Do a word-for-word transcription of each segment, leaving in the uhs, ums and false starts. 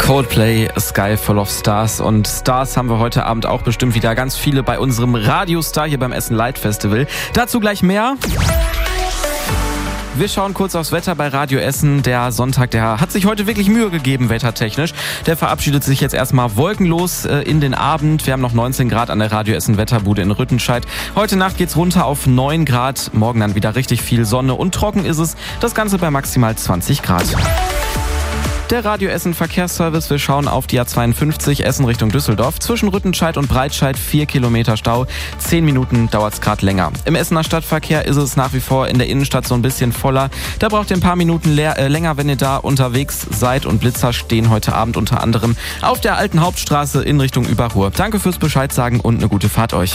Coldplay, A Sky Full of Stars. Und Stars haben wir heute Abend auch bestimmt wieder ganz viele bei unserem Radiostar hier beim Essen Light Festival. Dazu gleich mehr. Wir schauen kurz aufs Wetter bei Radio Essen. Der Sonntag, der hat sich heute wirklich Mühe gegeben, wettertechnisch. Der verabschiedet sich jetzt erstmal wolkenlos äh, in den Abend. Wir haben noch neunzehn Grad an der Radio Essen Wetterbude in Rüttenscheid. Heute Nacht geht's runter auf neun Grad. Morgen dann wieder richtig viel Sonne und trocken ist es. Das Ganze bei maximal zwanzig Grad. Der Radio Essen Verkehrsservice. Wir schauen auf die A zweiundfünfzig Essen Richtung Düsseldorf. Zwischen Rüttenscheid und Breitscheid vier Kilometer Stau. Zehn Minuten dauert es gerade länger. Im Essener Stadtverkehr ist es nach wie vor in der Innenstadt so ein bisschen voller. Da braucht ihr ein paar Minuten leer, äh, länger, wenn ihr da unterwegs seid. Und Blitzer stehen heute Abend unter anderem auf der alten Hauptstraße in Richtung Überruhr. Danke fürs Bescheid sagen und eine gute Fahrt euch.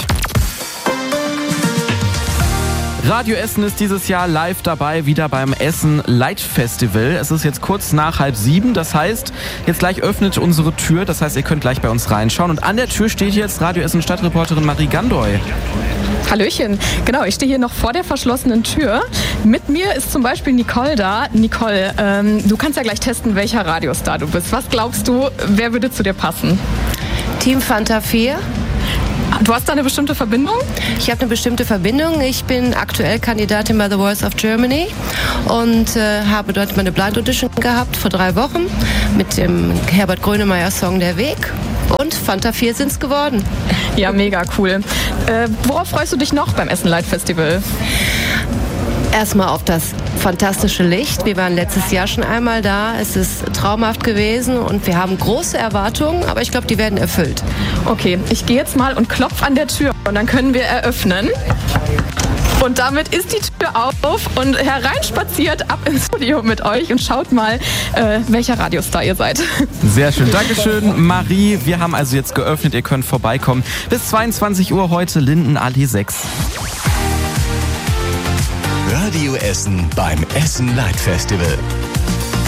Radio Essen ist dieses Jahr live dabei, wieder beim Essen Light Festival. Es ist jetzt kurz nach halb sieben, das heißt, jetzt gleich öffnet unsere Tür, das heißt, ihr könnt gleich bei uns reinschauen. Und an der Tür steht jetzt Radio Essen Stadtreporterin Marie Gandoy. Hallöchen, genau, ich stehe hier noch vor der verschlossenen Tür. Mit mir ist zum Beispiel Nicole da. Nicole, ähm, du kannst ja gleich testen, welcher Radiostar du bist. Was glaubst du, wer würde zu dir passen? Team Fanta vier. Du hast da eine bestimmte Verbindung? Ich habe eine bestimmte Verbindung. Ich bin aktuell Kandidatin bei The Voice of Germany und äh, habe dort meine Blind Audition gehabt vor drei Wochen mit dem Herbert Grönemeyer Song Der Weg. Und Fanta vier sind es geworden. Ja, mega cool. Äh, worauf freust du dich noch beim Essen Light Festival? Erstmal auf das fantastische Licht. Wir waren letztes Jahr schon einmal da. Es ist traumhaft gewesen und wir haben große Erwartungen, aber ich glaube, die werden erfüllt. Okay, ich gehe jetzt mal und klopfe an der Tür und dann können wir eröffnen. Und damit ist die Tür auf und hereinspaziert ab ins Studio mit euch und schaut mal, äh, welcher Radiostar ihr seid. Sehr schön. Dankeschön, Marie. Wir haben also jetzt geöffnet. Ihr könnt vorbeikommen. Bis zweiundzwanzig Uhr heute, Lindenallee sechs. Radio Essen beim Essen Light Festival.